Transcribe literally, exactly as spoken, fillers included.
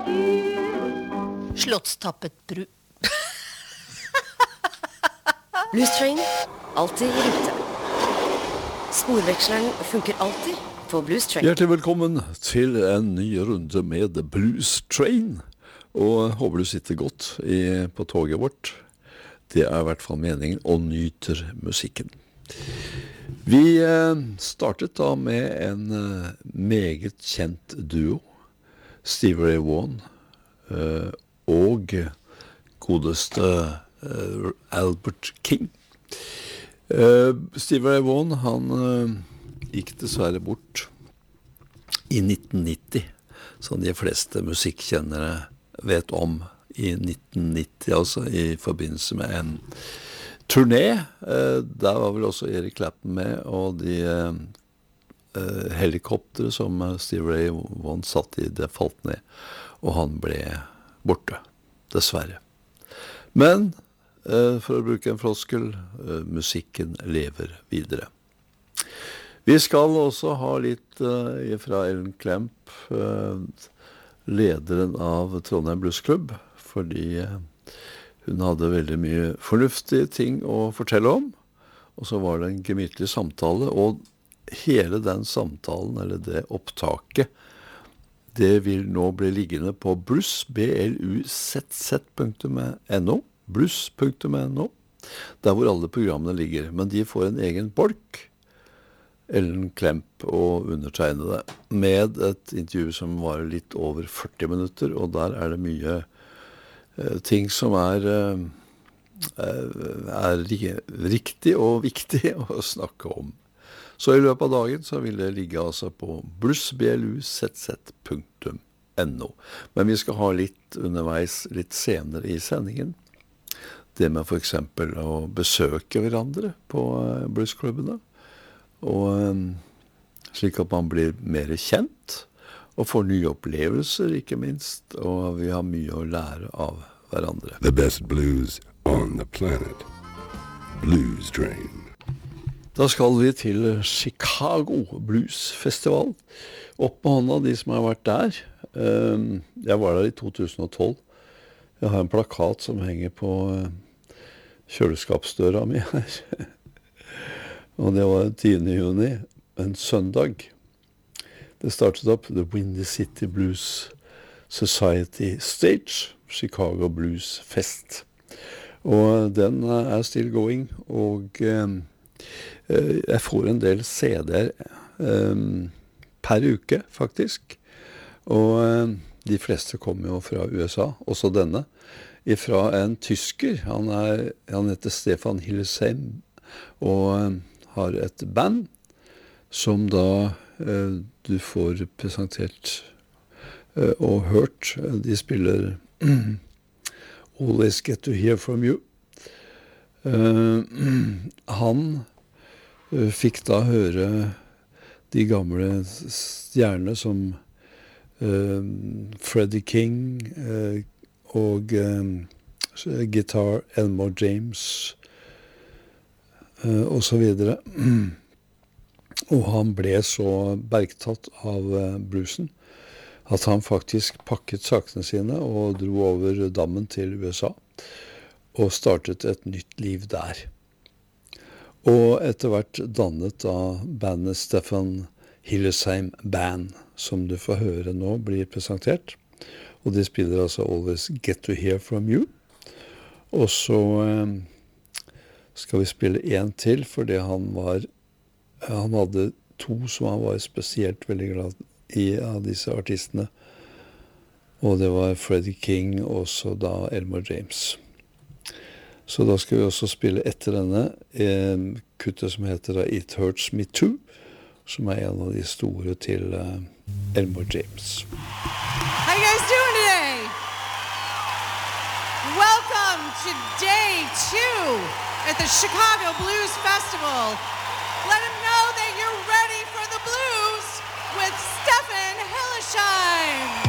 Slottstappet bru. Blues Train, alltid i rute. Sporveksleren funker alltid på Blues Train. Hjertelig velkommen til en ny runde med Blues Train. Og håper du sitter godt i, på toget vårt. Det er i hvert fall meningen, og nyter musikken. Vi eh, startet da med en eh, meget kjent duo, Stevie Ray Vaughan eh, og godeste eh, Albert King. Eh, Stevie Ray Vaughan, han eh, gikk dessverre bort i nitten nitti, som de fleste musikkjennere vet om, i nitten nitti, altså i forbindelse med en turné. Eh, der var vel også Eric Clapton med, og de eh, helikoptere som Stevie Ray Vaughan satt i, det falt ned, og han ble borte, dessverre. Men, eh, for å bruke en floskel, eh, musikken lever videre. Vi skal også ha litt eh, fra Ellen Klemp, eh, lederen av Trondheim Blues Club, fordi eh, hun hadde veldig mye fornuftige ting å fortelle om, og så var det en gemytlig samtale, og hele den samtalen, eller det opptaket, det vil nå bli liggende på blues, b l u z z punktum n o, blues punktum n o, der hvor alle programmene ligger, men de får en egen bolk, Ellen Klemp og undertegnede, med et intervju som var litt over førti minutter, og der er det mye ting som er, er riktig og viktig å snakke om. Så i løpet av dagen så vil det ligge altså på blues b l u z z punktum n o. Men vi skal ha litt underveis, litt senere i sendingen. Det med for eksempel å besøke hverandre på bluesklubbene, og slik at man blir mer kjent, og får nye opplevelser, ikke minst, og vi har mye å lære av hverandre. The best blues on the planet. Blues Train. Da skal vi til Chicago Blues Festival. Opp med hånda, de som har vært der. Jeg var der i to tusen og tolv. Jeg har en plakat som henger på kjøleskapsdøra mi her. Og det var tiende juni, en søndag. Det startet opp The Windy City Blues Society Stage, Chicago Blues Fest. Og den er still going, og eh, jeg får en del C D-er eh, per uke, faktisk. Og eh, de fleste kommer jo fra U S A, også denne, ifra en tysker. Han, er, han heter Stefan Hillesheim, og eh, har et band som da eh, du får presentert eh, og hørt. De spiller Always Get to Hear From You. Uh, han uh, fikk da høre de gamle stjernene som uh, Freddie King uh, og um, Guitar Elmore James uh, og så videre. Og han ble så bergtatt av uh, bluesen at han faktisk pakket sakene sine og dro over dammen til U S A og startet et nytt liv der. Og etter hvert dannet da bandet Stefan Hillesheim Band, som du får høre nå, blir presentert. Og de spiller altså Always Get to Hear From You. Og så eh, skal vi spille en til, fordi han var, han hadde to som han var spesielt veldig glad i av disse artistene, og det var Freddie King og så da Elmore James. Så da skal vi også spille etter denne en kuttet som heter It Hurts Me Too, som er en av de store til uh, Elmore James. How you guys doing today? Welcome to day two at the Chicago Blues Festival. Let them know that you're ready for the blues with Stefan Hillesheim.